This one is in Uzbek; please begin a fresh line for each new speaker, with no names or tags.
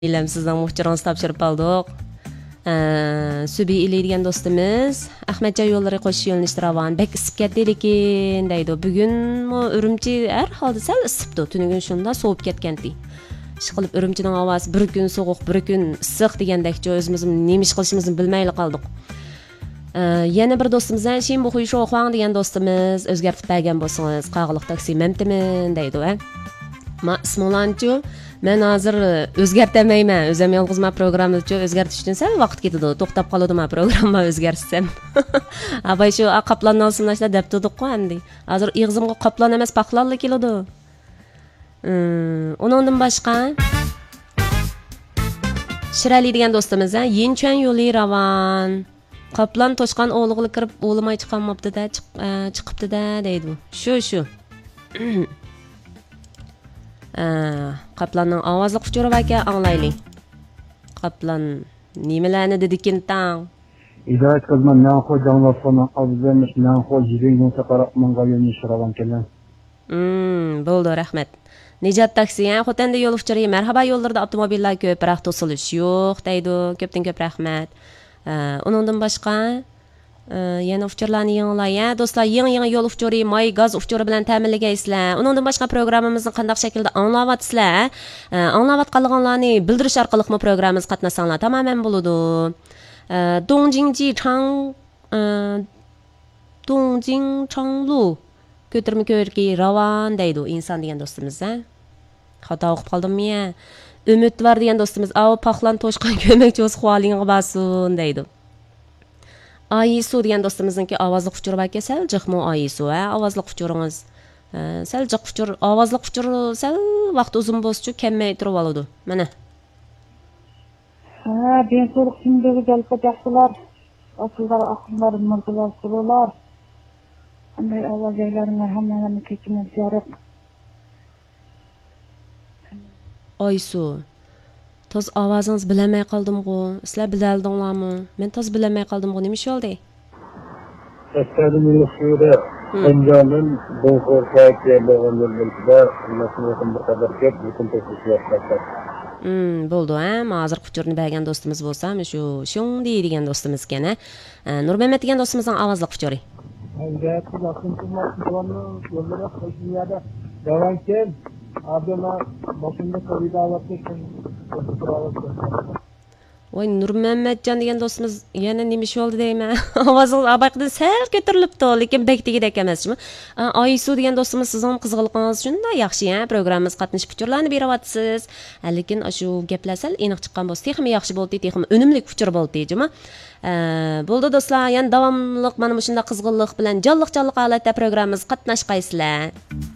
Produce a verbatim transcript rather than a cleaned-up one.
İlem sizden muhtarınızı tapşırıp aldık. Ee, Sübi ili degan dostumuz Ahmetcan yolları qo'shish yo'llanishda ravon bek isib ketdi lekin deydi. Bugun Urumchi har holda sal isibdi. Tunugun shunda sovib ketgandi. Ish qilib Urumchining ovozi bir kun sovuq, bir kun issiq degandekcha o'zimiz nima ish qilishimizni bilmayli qoldik. Ee, yana bir do'stimizdan shin bu xuy sho'xvang degan do'stimiz o'zgartib bergan bo'lsangiz qag'iliq taksi memtimin deydi. Ma ismolanchu men hozir o'zgartamayman. O'zim yolg'izma programmani o'zgartirishdan sal vaqt ketadi. To'xtab qoladi ma programma o'zgarsam. Abay shu qoplanni olsinlashlar deb turdik-ku endi. Hozir ig'zimga qoplan emas, paqlonli keladi. Uningdan boshqa Shirali degan do'stimiz, Yenchuan yo'li ravon. Qoplan to'shqan o'g'liga kirib o'limay chiqamabdi-da, chiqibdi-da deydi. Shu shu. Qoplanning ovozi quchurib aka anglaylik. Qoplan nimalarni dedikin tang?
Hidayat qilman, men xo'janlashqani azizimiz, men xo'jligini taqarab menga yo'nishiragan kelan.
Hmm, bo'ldi, rahmat. Nijat taksi, xotanda yo'l uchiri, marhaba yo'llarda avtomobillar ko'proq to'silish yo'q deydi. Ko'pdan ko'p rahmat. Uningdan boshqa yana uchurlarni yangilay, do'stlar, yangi-yangi yo'l uchuri, may gaz uchuri bilan ta'minlagaysizlar. Uningdan boshqa programmamizni qanday shaklda anglayapsizlar? Anglayotganlarni bildirish orqali programmamiz qatnashsanglar tamamen bo'ladi. Dongjingji Chang Dongjing Changlu ko'tirma ko'rki ravon deydi inson degan do'stimiz. Xato o'qib qoldimmi? Umid var degan do'stimiz, "Avo paqlan to'shqan ko'makchi o'z xavolinga basun" deydi. Ayisu degan do'stimizningki ovozli quchurib aka sal jiqmo Ayisu, ha, ovozli quchuringiz. Sal jiq quchur, ovozli quchur sal vaqt uzun bo'lsa-chu kammay turib oladi. Mana.
Ha, ben so'rqimdagi jalqat yaxshilar, asıllar, aqllar, murdalar, sulular. Qanday ovoz joylarini hammalarini kechirib ziyorat.
Aysu. Toz ovozingiz bilamay qoldim-ku. Sizlar bilaldinglarmi? Men toz bilamay qoldim-ku. Nima ish bo'ldi?
Eskadim yo'qda. Anjomim bu qo'rqoqga bo'lganlarda mas'uliyatni bir qadar ko'p, lekin to'xtatib
Hmm, bo'ldi, ha. Hozir quchurni bergan do'stimiz bo'lsam, shu Shondi degan do'stimiz ekan, ha. Nurmamat degan do'stimizning ovozli quchuri.
Anga qilaqim qilmoqchiman, yo'lda qo'shiyada davanken Abdullah boshimda qo'ydavatni
Voy Nurmamatjon degan do'stimiz yana nima ish bo'ldi deyman. Ovozi abaqdan sal ko'tarilibdi, lekin bekdegidek emasmi? Aysu degan do'stimiz sizning qizg'inligingiz shunday yaxshi, ha, programmamiz qatnashib uchurlarni beryapsiz. Lekin shu gaplar sal aniq chiqqan bo'lsa, texmi yaxshi bo'ldi, texmi unumli uchur bo'ldi, deymi? Bo'ldi do'stlar, yana davomli mana shunday qizg'inlik bilan jonliq-jonliq holatda programmamiz qatnashqaysizlar.